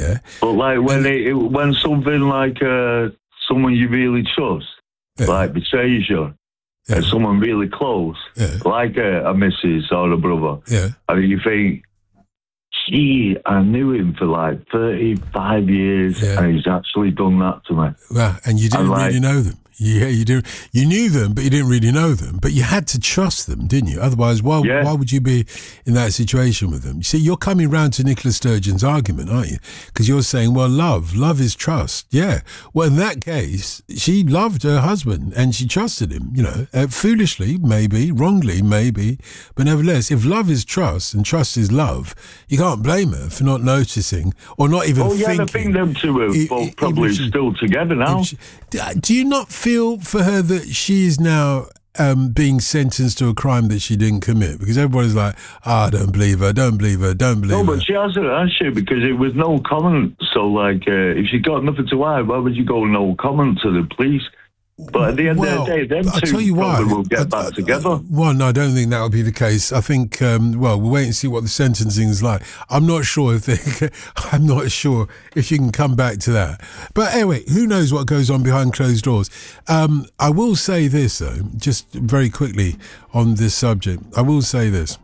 yeah? But like when something like someone you really trust, like betrays you, and someone really close, like a missus or a brother, and you think, gee, I knew him for like 35 years, and he's actually done that to me. Well, and you didn't really know them. Yeah, you do. You knew them, but you didn't really know them. But you had to trust them, didn't you? Otherwise, why would you be in that situation with them? You see, you're coming round to Nicola Sturgeon's argument, aren't you? Because you're saying, well, love is trust. Yeah. Well, in that case, she loved her husband and she trusted him, foolishly, maybe, wrongly, maybe. But nevertheless, if love is trust and trust is love, you can't blame her for not noticing or not even thinking. I think them two are both probably still together now. Do you not feel for her that she is now being sentenced to a crime that she didn't commit? Because everybody's like, don't believe her. No, but she hasn't, has she? Because it was no comment. So, like, if she got nothing to hide, why would you go no comment to the police? But at the end of the day, them two probably will get back together. Well, no, I don't think that will be the case. I think, we'll wait and see what the sentencing is like. I'm not sure if you can come back to that. But anyway, who knows what goes on behind closed doors. I will say this, though, just very quickly on this subject. I will say this.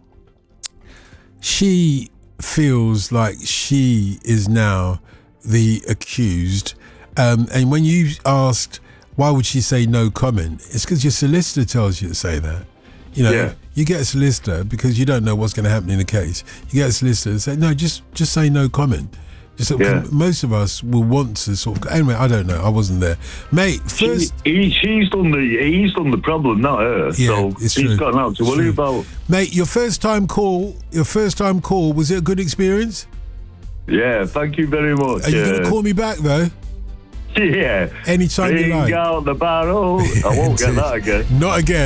She feels like she is now the accused. And when you asked, why would she say no comment? It's because your solicitor tells you to say that. You get a solicitor because you don't know what's going to happen in a case. You get a solicitor to say, no, just say no comment. Most of us will want to sort of... Anyway, I don't know. I wasn't there. Mate, first... He's done the problem, not her. Yeah, so he's got nothing to worry about. Mate, your first time call, was it a good experience? Yeah, thank you very much. Are you going to call me back, though? Yeah. Anytime you like. Bring out the barrel. I won't get that again. Not again.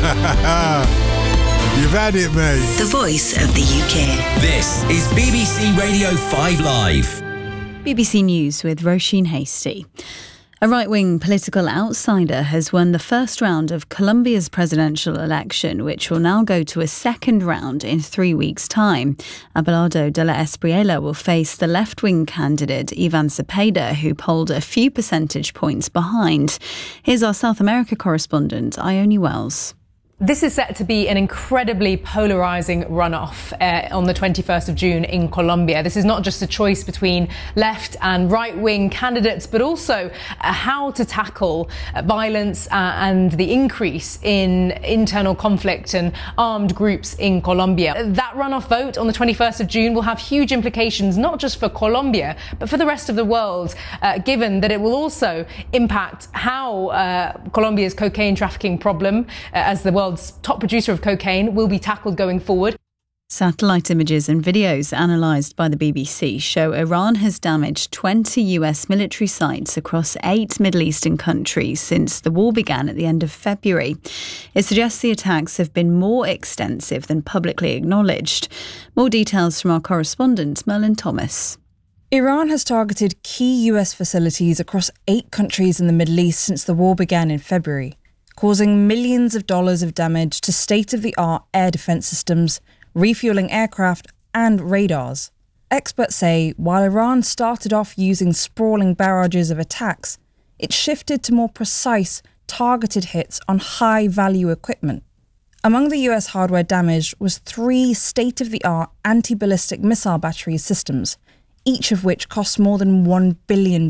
You've had it, mate. The voice of the UK. This is BBC Radio 5 Live. BBC News with Roisin Hastie. A right-wing political outsider has won the first round of Colombia's presidential election, which will now go to a second round in 3 weeks' time. Abelardo de la Espriella will face the left-wing candidate Ivan Cepeda, who polled a few percentage points behind. Here's our South America correspondent, Ione Wells. This is set to be an incredibly polarising runoff on the 21st of June in Colombia. This is not just a choice between left and right-wing candidates, but also how to tackle violence and the increase in internal conflict and armed groups in Colombia. That runoff vote on the 21st of June will have huge implications, not just for Colombia, but for the rest of the world, given that it will also impact how Colombia's cocaine trafficking problem, as the world's top producer of cocaine, will be tackled going forward. Satellite images and videos analysed by the BBC show Iran has damaged 20 US military sites across 8 Middle Eastern countries since the war began at the end of February. It suggests the attacks have been more extensive than publicly acknowledged. More details from our correspondent, Merlin Thomas. Iran has targeted key US facilities across 8 countries in the Middle East since the war began in February, causing millions of dollars of damage to state-of-the-art air defence systems, refuelling aircraft and radars. Experts say while Iran started off using sprawling barrages of attacks, it shifted to more precise, targeted hits on high-value equipment. Among the US hardware damaged was 3 state-of-the-art anti-ballistic missile battery systems, each of which cost more than $1 billion.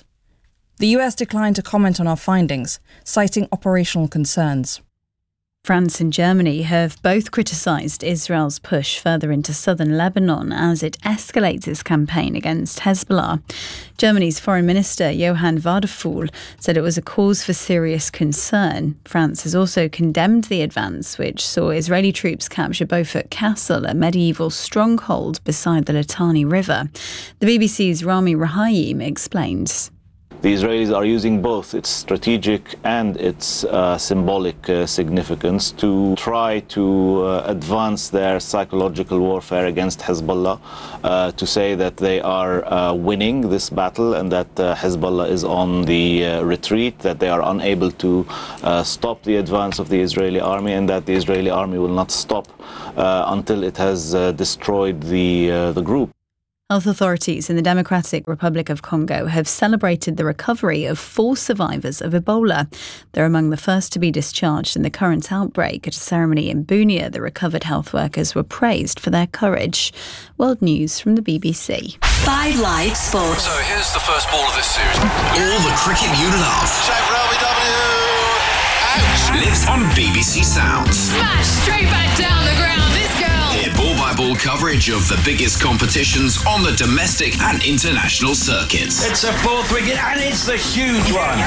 The US declined to comment on our findings, citing operational concerns. France and Germany have both criticised Israel's push further into southern Lebanon as it escalates its campaign against Hezbollah. Germany's Foreign Minister Johann Wadephul said it was a cause for serious concern. France has also condemned the advance, which saw Israeli troops capture Beaufort Castle, a medieval stronghold beside the Litani River. The BBC's Rami Rahayim explains. The Israelis are using both its strategic and its symbolic significance to try to advance their psychological warfare against Hezbollah, to say that they are winning this battle and that Hezbollah is on the retreat, that they are unable to stop the advance of the Israeli army, and that the Israeli army will not stop until it has destroyed the group. Health authorities in the Democratic Republic of Congo have celebrated the recovery of 4 survivors of Ebola. They're among the first to be discharged in the current outbreak. At a ceremony in Bunia, the recovered health workers were praised for their courage. World News from the BBC. 5 Live Sport. So here's the first ball of this series. All the cricket you love. Shave for LBW. Out. Lives on BBC Sounds. Smash straight back down the ground. This girl. Hear ball-by-ball coverage of the biggest competitions on the domestic and international circuits. It's a 4th wicket and it's the huge one.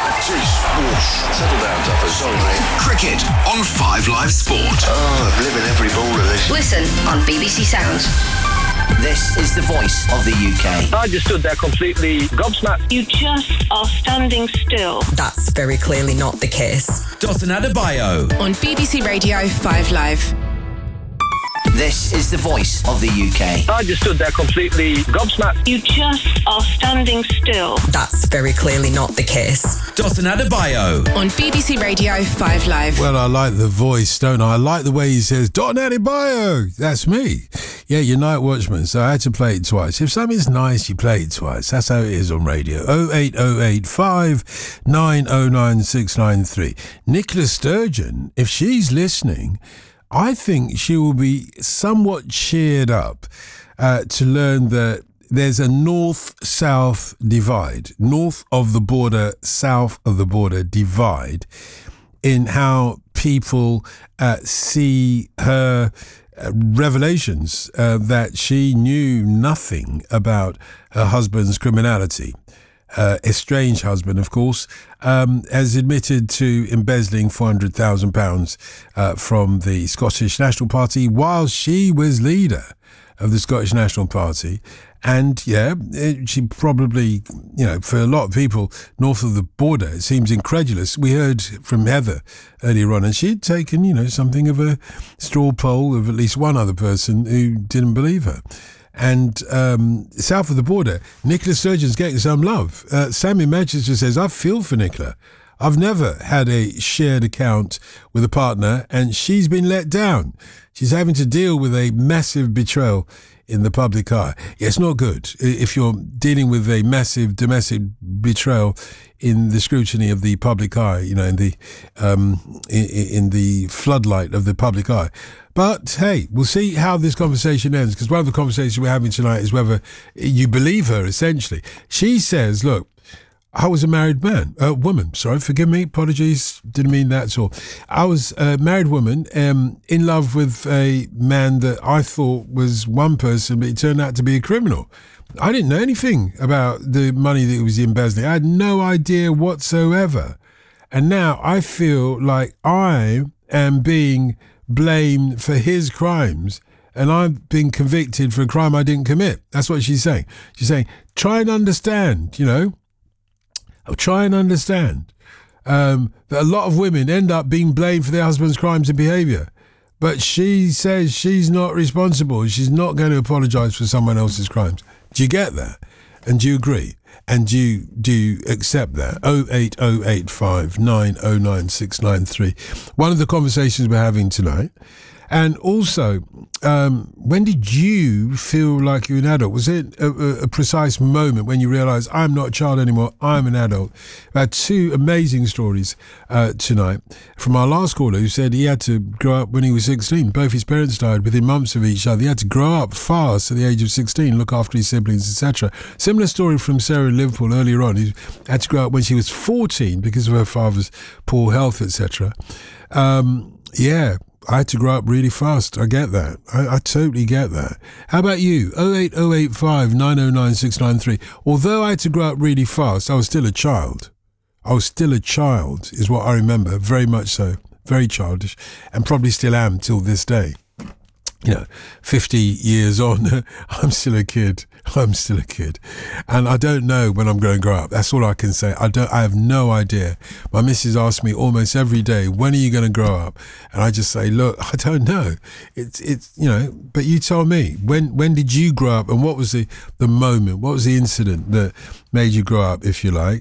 Settle down, Duffers. Sorry, mate. Cricket on 5 Live Sport. Oh, I'm living every ball of this. Listen on BBC Sounds. This is the voice of the UK. I just stood there completely gobsmacked. You just are standing still. That's very clearly not the case. Dotun Adebayo. On BBC Radio 5 Live. This is the voice of the UK. I just stood there completely gobsmacked. You just are standing still. That's very clearly not the case. Dotun Adebayo. On BBC Radio 5 Live. Well, I like the voice, don't I? I like the way he says, Dotun Adebayo. That's me. Yeah, you're night watchman, so I had to play it twice. If something's nice, you play it twice. That's how it is on radio. 08085 909 693. Nicola Sturgeon, if she's listening, I think she will be somewhat cheered up to learn that there's a north-south divide, north of the border, south of the border divide in how people see her revelations that she knew nothing about her husband's criminality. Estranged husband, of course, has admitted to embezzling £400,000 from the Scottish National Party while she was leader of the Scottish National Party. And she probably, for a lot of people north of the border, it seems incredulous. We heard from Heather earlier on, and she'd taken, something of a straw poll of at least one other person who didn't believe her. And south of the border, Nicola Sturgeon's getting some love. Sam in Manchester says, I feel for Nicola. I've never had a shared account with a partner, and she's been let down. She's having to deal with a massive betrayal in the public eye. Yeah, it's not good if you're dealing with a massive domestic betrayal in the scrutiny of the public eye, in the floodlight of the public eye. But hey, we'll see how this conversation ends, because one of the conversations we're having tonight is whether you believe her, essentially. She says, look, I was a married woman, sorry, forgive me, apologies, didn't mean that at all. I was a married woman in love with a man that I thought was one person, but he turned out to be a criminal. I didn't know anything about the money that he was embezzling. I had no idea whatsoever. And now I feel like I am being blamed for his crimes, and I've been convicted for a crime I didn't commit. That's what she's saying. She's saying, try and understand, I'll try and understand that a lot of women end up being blamed for their husband's crimes and behaviour. But she says she's not responsible. She's not going to apologise for someone else's crimes. Do you get that? And do you agree? And do you accept that? 08085 909 693. One of the conversations we're having tonight. And also, when did you feel like you're an adult? Was it a precise moment when you realised, I'm not a child anymore, I'm an adult? I had 2 amazing stories tonight from our last caller, who said he had to grow up when he was 16. Both his parents died within months of each other. He had to grow up fast at the age of 16, look after his siblings, etc. Similar story from Sarah in Liverpool earlier on, who had to grow up when she was 14 because of her father's poor health, etc. I had to grow up really fast. I get that. I totally get that. How about you? 08085 909 693. Although I had to grow up really fast, I was still a child. I was still a child, is what I remember. Very much so. Very childish. And probably still am till this day. 50 years on, I'm still a kid. I'm still a kid. And I don't know when I'm going to grow up. That's all I can say. I have no idea. My missus asks me almost every day, when are you going to grow up? And I just say, look, I don't know. It's but you tell me, when did you grow up, and what was the moment? What was the incident that made you grow up, if you like?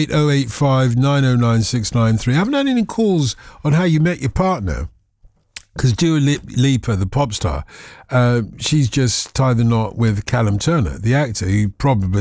08085 909 693. I haven't had any calls on how you met your partner. Because Dua Lipa, the pop star, she's just tied the knot with Callum Turner, the actor, who probably